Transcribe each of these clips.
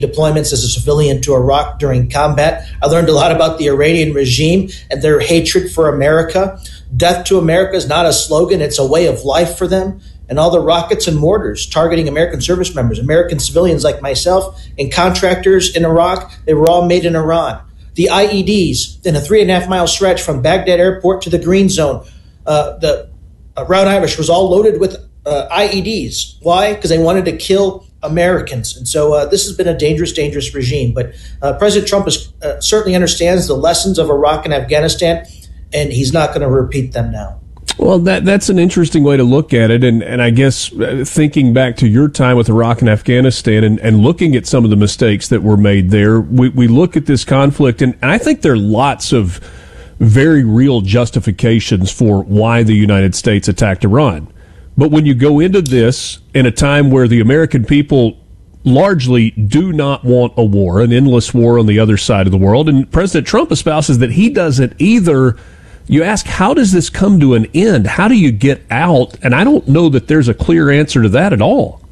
deployments as a civilian to Iraq during combat. I learned a lot about the Iranian regime and their hatred for America. Death to America is not a slogan, it's a way of life for them. And all the rockets and mortars targeting American service members, American civilians like myself, and contractors in Iraq, they were all made in Iran. The IEDs in a 3.5-mile stretch from Baghdad airport to the Green Zone, the Route Irish was all loaded with IEDs. Why? Because they wanted to kill Americans. And so this has been a dangerous, dangerous regime. But President Trump certainly understands the lessons of Iraq and Afghanistan, and he's not going to repeat them now. Well, that's an interesting way to look at it. And I guess thinking back to your time with Iraq and Afghanistan and looking at some of the mistakes that were made there, we look at this conflict, and I think there are lots of very real justifications for why the United States attacked Iran. But when you go into this in a time where the American people largely do not want a war, an endless war on the other side of the world, and President Trump espouses that he doesn't either, you ask, how does this come to an end? How do you get out? And I don't know that there's a clear answer to that at all.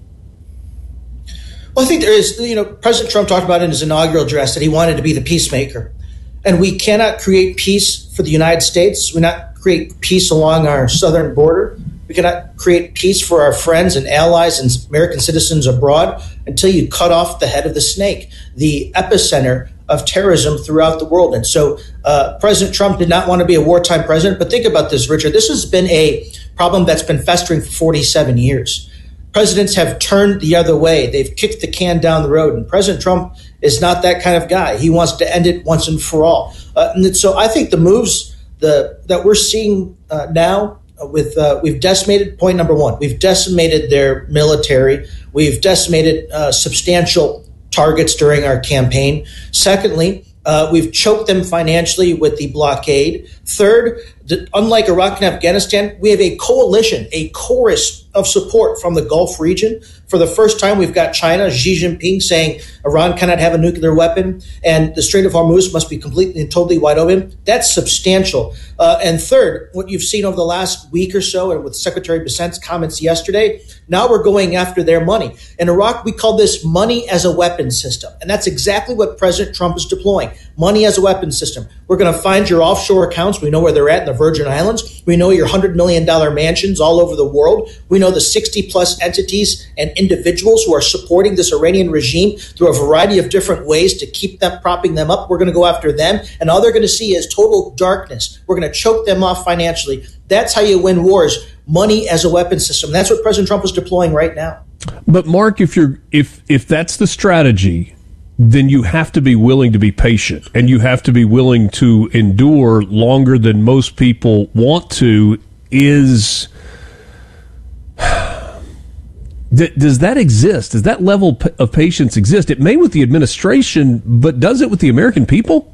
Well, I think there is. President Trump talked about in his inaugural address that he wanted to be the peacemaker. And we cannot create peace for the United States. We cannot create peace along our southern border. We cannot create peace for our friends and allies and American citizens abroad until you cut off the head of the snake, the epicenter of terrorism throughout the world. And so President Trump did not want to be a wartime president. But think about this, Richard. This has been a problem that's been festering for 47 years. Presidents have turned the other way. They've kicked the can down the road. And President Trump is not that kind of guy. He wants to end it once and for all. And so I think the moves that we're seeing now, we've decimated, point number one, we've decimated their military. We've decimated substantial targets during our campaign. Secondly, we've choked them financially with the blockade. Third, unlike Iraq and Afghanistan, we have a coalition, a chorus of support from the Gulf region. For the first time, we've got China, Xi Jinping saying Iran cannot have a nuclear weapon and the Strait of Hormuz must be completely and totally wide open. That's substantial. And third, what you've seen over the last week or so, and with Secretary Bessent's comments yesterday, now we're going after their money. In Iraq, we call this money as a weapon system. And that's exactly what President Trump is deploying. Money as a weapon system. We're going to find your offshore accounts. We know where they're at in the Virgin Islands. We know your $100 million mansions all over the world. We know the 60-plus entities and individuals who are supporting this Iranian regime through a variety of different ways to keep them, propping them up. We're going to go after them. And all they're going to see is total darkness. We're going to choke them off financially. That's how you win wars. Money as a weapon system. That's what President Trump is deploying right now. But Mark, if that's the strategy, then you have to be willing to be patient, and you have to be willing to endure longer than most people want to. Does that exist? Does that level of patience exist? It may with the administration, but does it with the American people?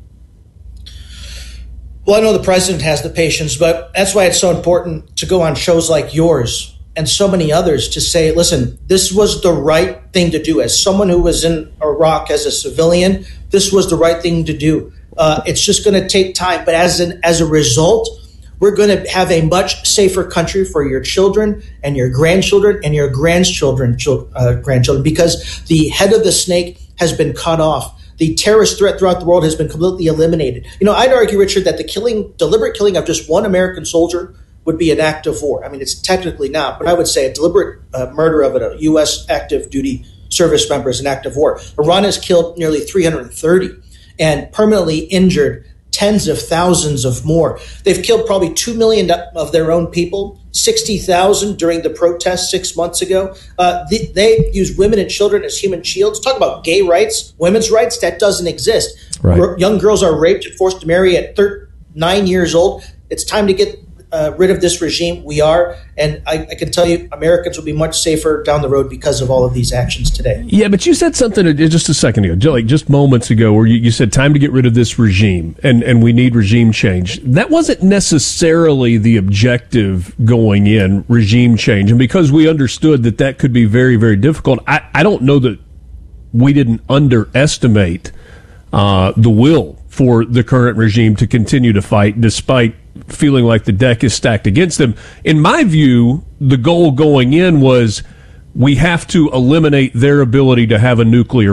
Well, I know the president has the patience, but that's why it's so important to go on shows like yours and so many others to say, listen, this was the right thing to do. As someone who was in Iraq as a civilian, this was the right thing to do. It's just going to take time. But as a result, we're going to have a much safer country for your children and your grandchildren and your grandchildren, because the head of the snake has been cut off. The terrorist threat throughout the world has been completely eliminated. I'd argue, Richard, that the deliberate killing of just one American soldier would be an act of war. I mean, it's technically not, but I would say a deliberate murder of a U.S. active duty service member is an act of war. Iran has killed nearly 330 and permanently injured tens of thousands of more. They've killed probably 2 million of their own people, 60,000 during the protests 6 months ago. They use women and children as human shields. Talk about gay rights, women's rights, that doesn't exist. Right. Young girls are raped and forced to marry at 9 years old. It's time to get rid of this regime. We are, and I can tell you, Americans will be much safer down the road because of all of these actions today. Yeah, but you said something just a second ago, just moments ago, where you said time to get rid of this regime, and we need regime change. That wasn't necessarily the objective going in, regime change, and because we understood that could be very, very difficult, I don't know that we didn't underestimate the will for the current regime to continue to fight despite feeling like the deck is stacked against them. In my view, the goal going in was we have to eliminate their ability to have a nuclear